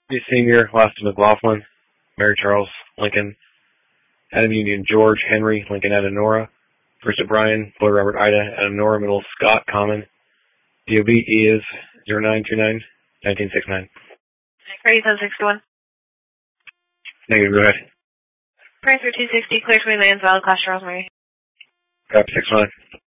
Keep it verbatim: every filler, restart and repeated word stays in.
D. Senior, last of McLaughlin, Mary Charles, Lincoln, Adam Union, George, Henry, Lincoln, Adenora, First O'Brien, Boy Robert, Ida, Adenora, Middle, Scott, Common. D O B is zero nine two nine, nineteen sixty-nine. Ready, seven sixty-one. Negative, go ahead. Price for two sixty, clear to me, lands, valid, class, Rosemary. Copy, six one.